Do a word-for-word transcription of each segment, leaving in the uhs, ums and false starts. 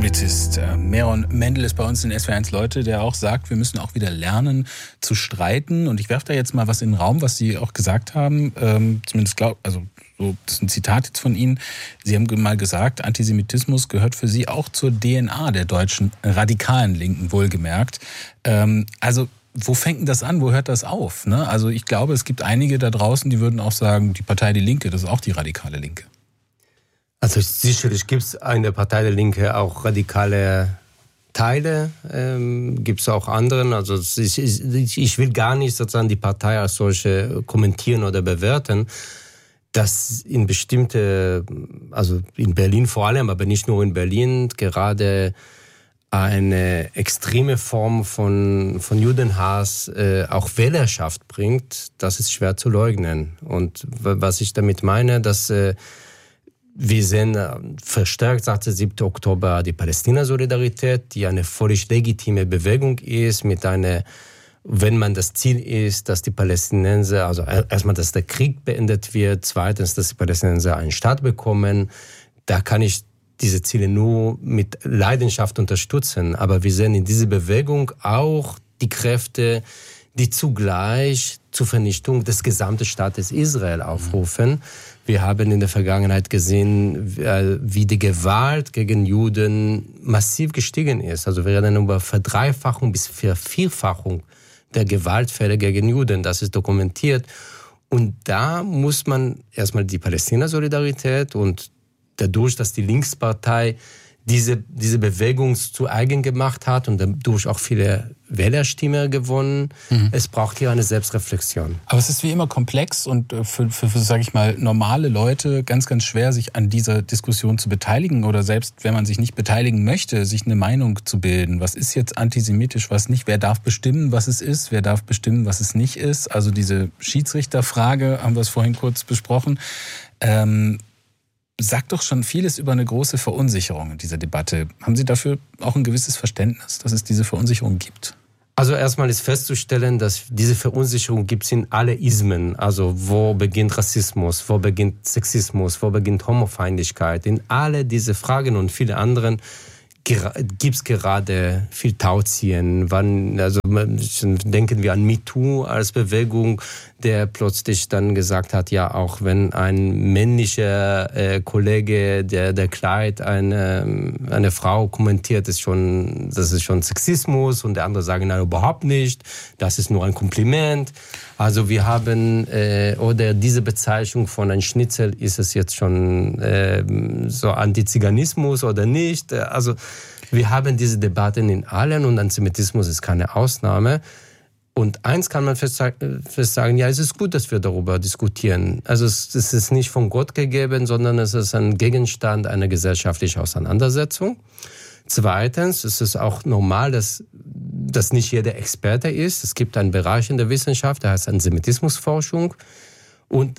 Publizist Meron Mendel ist bei uns in S W R eins Leute, der auch sagt, wir müssen auch wieder lernen zu streiten. Und ich werfe da jetzt mal was in den Raum, was Sie auch gesagt haben. Ähm, zumindest glaub, also so, das ist ein Zitat jetzt von Ihnen. Sie haben mal gesagt, Antisemitismus gehört für Sie auch zur D N A der deutschen radikalen Linken, wohlgemerkt. Ähm, also wo fängt denn das an? Wo hört das auf? Ne? Also ich glaube, es gibt einige da draußen, die würden auch sagen, die Partei Die Linke, das ist auch die radikale Linke. Also sicherlich gibt es in der Partei der Linke auch radikale Teile, ähm, gibt es auch anderen. Also ich, ich, ich will gar nicht sozusagen die Partei als solche kommentieren oder bewerten. Dass in bestimmte, also in Berlin vor allem, aber nicht nur in Berlin, gerade eine extreme Form von, von Judenhass äh, auch Wählerschaft bringt, das ist schwer zu leugnen. Und was ich damit meine, dass äh, wir sehen verstärkt seit dem siebten Oktober die Palästina-Solidarität, die eine völlig legitime Bewegung ist, mit einer, wenn man das Ziel ist, dass die Palästinenser, also erstmal, dass der Krieg beendet wird, zweitens, dass die Palästinenser einen Staat bekommen, da kann ich diese Ziele nur mit Leidenschaft unterstützen. Aber wir sehen in dieser Bewegung auch die Kräfte, die zugleich zur Vernichtung des gesamten Staates Israel aufrufen. Wir haben in der Vergangenheit gesehen, wie die Gewalt gegen Juden massiv gestiegen ist. Also wir reden über Verdreifachung bis Vervierfachung der Gewaltfälle gegen Juden. Das ist dokumentiert. Und da muss man erstmal die Palästina-Solidarität und dadurch, dass die Linkspartei diese, diese Bewegung zu eigen gemacht hat und dadurch auch viele Wählerstimmen gewonnen. Mhm. Es braucht hier eine Selbstreflexion. Aber es ist wie immer komplex und für, für, für sage ich mal, normale Leute ganz, ganz schwer, sich an dieser Diskussion zu beteiligen oder selbst, wenn man sich nicht beteiligen möchte, sich eine Meinung zu bilden. Was ist jetzt antisemitisch, was nicht? Wer darf bestimmen, was es ist? Wer darf bestimmen, was es nicht ist? Also diese Schiedsrichterfrage haben wir es vorhin kurz besprochen. Ähm, sagt doch schon vieles über eine große Verunsicherung in dieser Debatte. Haben Sie dafür auch ein gewisses Verständnis, dass es diese Verunsicherung gibt? Also erstmal ist festzustellen, dass diese Verunsicherung gibt es in alle Ismen. Also wo beginnt Rassismus, wo beginnt Sexismus, wo beginnt Homofeindlichkeit. In alle diese Fragen und viele anderen gibt es gerade viel Tauziehen. Wann, also denken wir an MeToo als Bewegung, der plötzlich dann gesagt hat, ja, auch wenn ein männlicher äh, Kollege, der der Kleid eine eine Frau kommentiert, ist schon, das ist schon Sexismus, und der andere sagen, nein, überhaupt nicht, das ist nur ein Kompliment. Also wir haben, äh, oder diese Bezeichnung von ein Schnitzel, ist es jetzt schon äh, so Antiziganismus oder nicht? Also wir haben diese Debatten in allen, und Antisemitismus ist keine Ausnahme. Und eins kann man fest sagen, ja, es ist gut, dass wir darüber diskutieren. Also es, es ist nicht von Gott gegeben, sondern es ist ein Gegenstand einer gesellschaftlichen Auseinandersetzung. Zweitens, es ist auch normal, dass, dass nicht jeder Experte ist. Es gibt einen Bereich in der Wissenschaft, der heißt Antisemitismusforschung. Und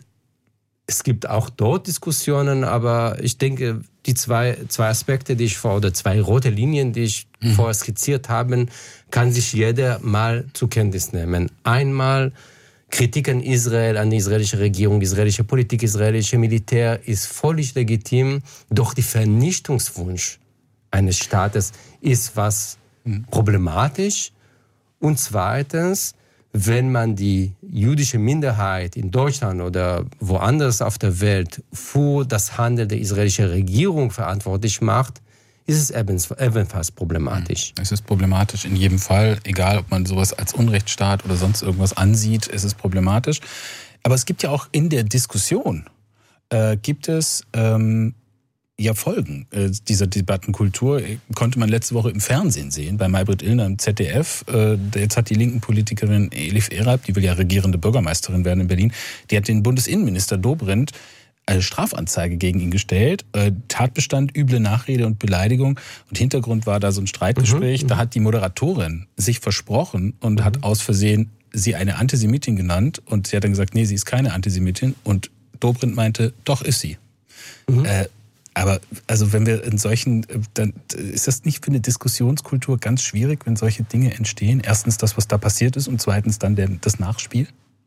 es gibt auch dort Diskussionen, aber ich denke, die zwei, zwei Aspekte, die ich vor, oder zwei rote Linien, die ich mhm. vorher skizziert habe, kann sich jeder mal zur Kenntnis nehmen. Einmal Kritik an Israel, an die israelische Regierung, israelische Politik, israelische Militär ist völlig legitim, doch der Vernichtungswunsch eines Staates ist was mhm. problematisch. Und zweitens, wenn man die jüdische Minderheit in Deutschland oder woanders auf der Welt für das Handeln der israelischen Regierung verantwortlich macht, ist es ebenfalls problematisch. Es ist problematisch in jedem Fall, egal ob man sowas als Unrechtsstaat oder sonst irgendwas ansieht, ist es problematisch. Aber es gibt ja auch in der Diskussion, äh, gibt es ähm, ja Folgen äh, dieser Debattenkultur. Konnte man letzte Woche im Fernsehen sehen, bei Maybrit Illner im Z D F. Äh, jetzt hat die linken Politikerin Elif Erab, die will ja regierende Bürgermeisterin werden in Berlin, die hat den Bundesinnenminister Dobrindt eine Strafanzeige gegen ihn gestellt. Äh, Tatbestand, üble Nachrede und Beleidigung. Und Hintergrund war da so ein Streitgespräch. Mhm, da hat die Moderatorin sich versprochen und mhm. hat aus Versehen sie eine Antisemitin genannt. Und sie hat dann gesagt, nee, sie ist keine Antisemitin. Und Dobrindt meinte, doch ist sie. Mhm. Äh, Aber also wenn wir in solchen, dann ist das nicht für eine Diskussionskultur ganz schwierig, wenn solche Dinge entstehen? Erstens das, was da passiert ist, und zweitens dann der, das Nachspiel?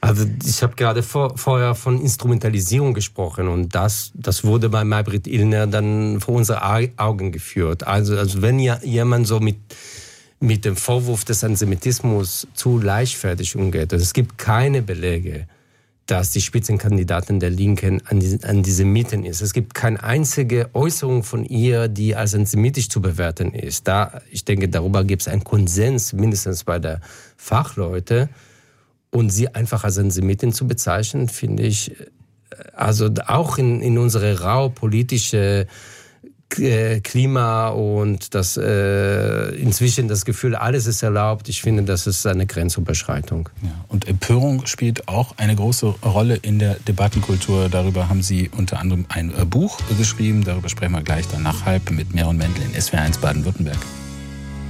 Also ich habe gerade vor, vorher von Instrumentalisierung gesprochen und das, das wurde bei Maybrit Illner dann vor unsere Augen geführt. Also, also wenn ja jemand so mit, mit dem Vorwurf des Antisemitismus zu leichtfertig umgeht, also es gibt keine Belege, dass die Spitzenkandidatin der Linken Antisemiten ist. Es gibt keine einzige Äußerung von ihr, die als antisemitisch zu bewerten ist. Da, ich denke, darüber gibt es einen Konsens, mindestens bei der Fachleute. Und sie einfach als Antisemitin zu bezeichnen, finde ich, also auch in, in unsere rau politische Klima und das äh, inzwischen das Gefühl, alles ist erlaubt. Ich finde, das ist eine Grenzüberschreitung. Ja, und Empörung spielt auch eine große Rolle in der Debattenkultur. Darüber haben Sie unter anderem ein Buch geschrieben. Darüber sprechen wir gleich danach halb mit Meron Mendel in S W R eins Baden-Württemberg.